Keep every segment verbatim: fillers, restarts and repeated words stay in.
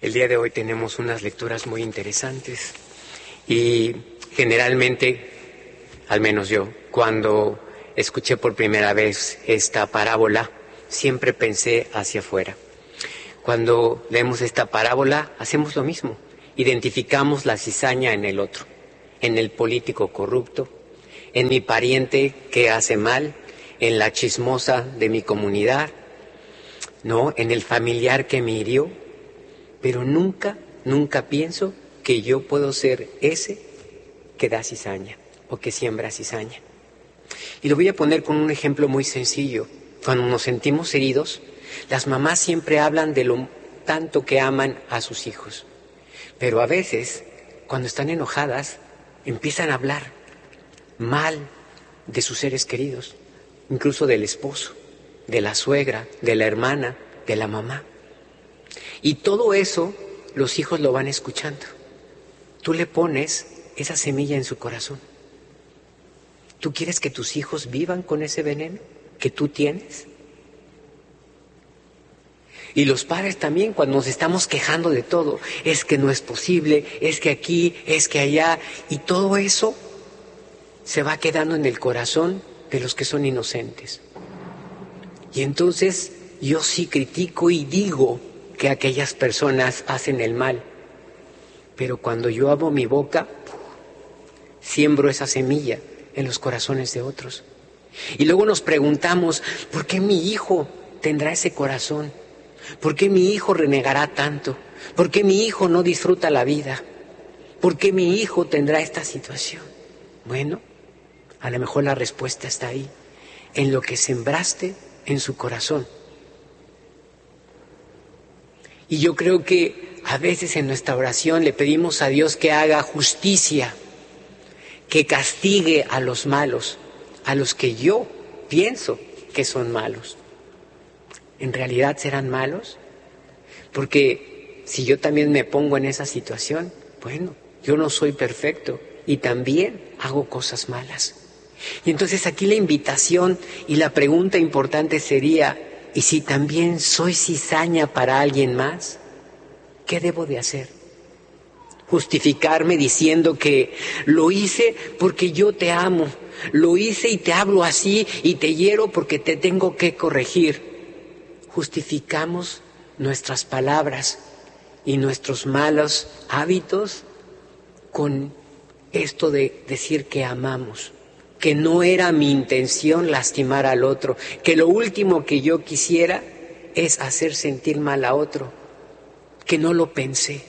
El día de hoy tenemos unas lecturas muy interesantes y generalmente, al menos yo, cuando escuché por primera vez esta parábola, siempre pensé hacia afuera. Cuando leemos esta parábola, hacemos lo mismo. Identificamos la cizaña en el otro, en el político corrupto, en mi pariente que hace mal, en la chismosa de mi comunidad, ¿no? En el familiar que me hirió, pero nunca, nunca pienso que yo puedo ser ese que da cizaña o que siembra cizaña. Y lo voy a poner con un ejemplo muy sencillo. Cuando nos sentimos heridos, las mamás siempre hablan de lo tanto que aman a sus hijos, pero a veces, cuando están enojadas, empiezan a hablar mal de sus seres queridos, incluso del esposo, de la suegra, de la hermana, de la mamá. Y todo eso los hijos lo van escuchando. Tú le pones esa semilla en su corazón. ¿Tú quieres que tus hijos vivan con ese veneno que tú tienes? Y los padres también, cuando nos estamos quejando de todo, es que no es posible, es que aquí, es que allá, y todo eso se va quedando en el corazón de los que son inocentes. Y entonces yo sí critico y digo que aquellas personas hacen el mal, pero cuando yo abro mi boca, siembro esa semilla en los corazones de otros. Y luego nos preguntamos, ¿por qué mi hijo tendrá ese corazón? ¿Por qué mi hijo renegará tanto? ¿Por qué mi hijo no disfruta la vida? ¿Por qué mi hijo tendrá esta situación? Bueno, a lo mejor la respuesta está ahí, en lo que sembraste en su corazón. Y yo creo que a veces en nuestra oración le pedimos a Dios que haga justicia, que castigue a los malos, a los que yo pienso que son malos. ¿En realidad serán malos? Porque si yo también me pongo en esa situación, bueno, yo no soy perfecto y también hago cosas malas. Y entonces aquí la invitación y la pregunta importante sería, ¿y si también soy cizaña para alguien más? ¿Qué debo de hacer? ¿Justificarme diciendo que lo hice porque yo te amo, lo hice y te hablo así y te hiero porque te tengo que corregir? Justificamos nuestras palabras y nuestros malos hábitos con esto de decir que amamos, que no era mi intención lastimar al otro, que lo último que yo quisiera es hacer sentir mal a otro, que no lo pensé.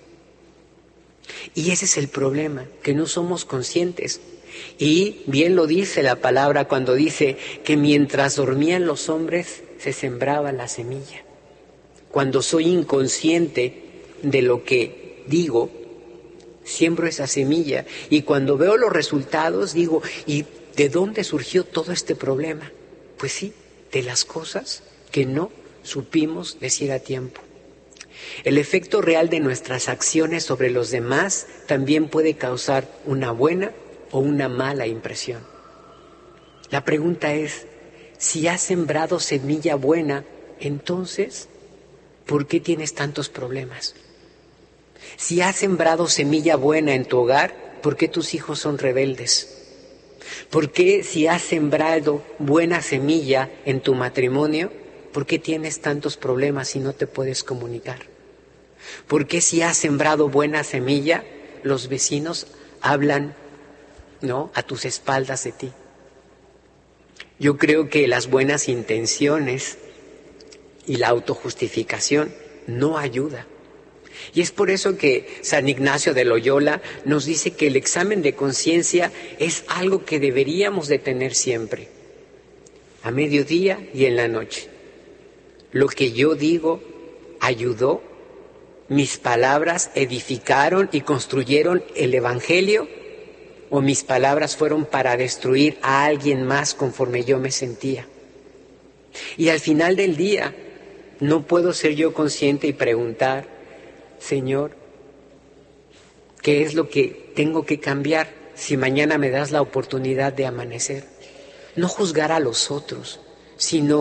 Y ese es el problema, que no somos conscientes. Y bien lo dice la palabra cuando dice que mientras dormían los hombres se sembraba la semilla. Cuando soy inconsciente de lo que digo, siembro esa semilla. Y cuando veo los resultados, digo, ¿y de dónde surgió todo este problema? Pues sí, de las cosas que no supimos decir a tiempo. El efecto real de nuestras acciones sobre los demás también puede causar una buena o una mala impresión. La pregunta es, si has sembrado semilla buena, entonces, ¿por qué tienes tantos problemas? Si has sembrado semilla buena en tu hogar, ¿por qué tus hijos son rebeldes? ¿Por qué si has sembrado buena semilla en tu matrimonio, por qué tienes tantos problemas y no te puedes comunicar? ¿Por qué si has sembrado buena semilla, los vecinos hablan, ¿no?, a tus espaldas de ti? Yo creo que las buenas intenciones y la autojustificación no ayuda. Y es por eso que San Ignacio de Loyola nos dice que el examen de conciencia es algo que deberíamos de tener siempre, a mediodía y en la noche. Lo que yo digo ayudó, mis palabras edificaron y construyeron el Evangelio, o mis palabras fueron para destruir a alguien más conforme yo me sentía. Y al final del día, no puedo ser yo consciente y preguntar, Señor, ¿qué es lo que tengo que cambiar si mañana me das la oportunidad de amanecer? No juzgar a los otros, sino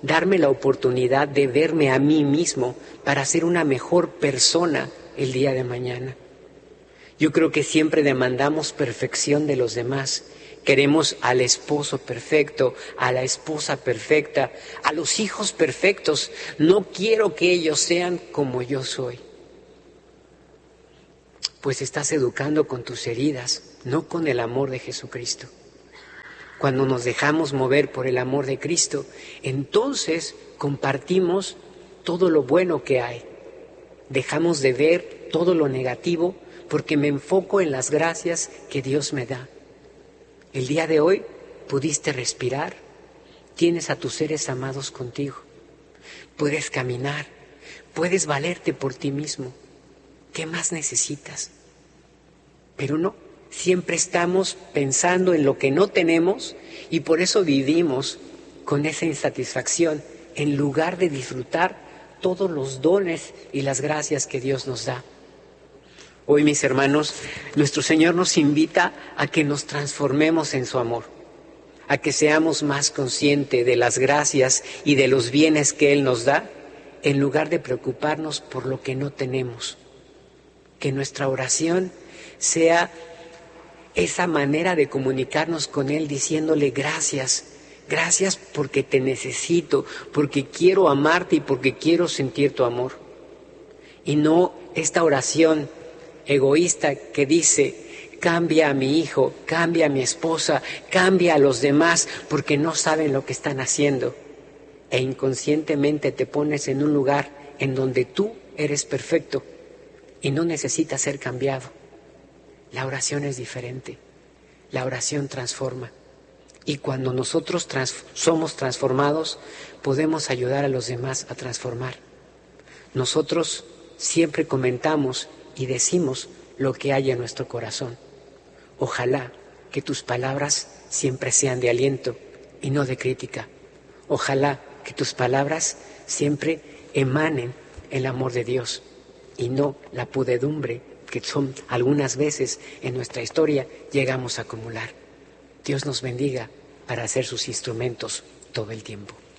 darme la oportunidad de verme a mí mismo para ser una mejor persona el día de mañana. Yo creo que siempre demandamos perfección de los demás. Queremos al esposo perfecto, a la esposa perfecta, a los hijos perfectos. No quiero que ellos sean como yo soy. Pues estás educando con tus heridas, no con el amor de Jesucristo. Cuando nos dejamos mover por el amor de Cristo, entonces compartimos todo lo bueno que hay. Dejamos de ver todo lo negativo porque me enfoco en las gracias que Dios me da. El día de hoy pudiste respirar, tienes a tus seres amados contigo, puedes caminar, puedes valerte por ti mismo. ¿Qué más necesitas? Pero no, siempre estamos pensando en lo que no tenemos y por eso vivimos con esa insatisfacción en lugar de disfrutar todos los dones y las gracias que Dios nos da. Hoy, mis hermanos, nuestro Señor nos invita a que nos transformemos en su amor, a que seamos más conscientes de las gracias y de los bienes que Él nos da, en lugar de preocuparnos por lo que no tenemos. Que nuestra oración sea esa manera de comunicarnos con Él diciéndole gracias, gracias porque te necesito, porque quiero amarte y porque quiero sentir tu amor. Y no esta oración egoísta que dice, cambia a mi hijo, cambia a mi esposa, cambia a los demás porque no saben lo que están haciendo. E inconscientemente te pones en un lugar en donde tú eres perfecto y no necesitas ser cambiado. La oración es diferente. La oración transforma. Y cuando nosotros trans- somos transformados, podemos ayudar a los demás a transformar. Nosotros siempre comentamos y decimos lo que hay en nuestro corazón. Ojalá que tus palabras siempre sean de aliento y no de crítica. Ojalá que tus palabras siempre emanen el amor de Dios y no la pudedumbre que son algunas veces en nuestra historia llegamos a acumular. Dios nos bendiga para ser sus instrumentos todo el tiempo.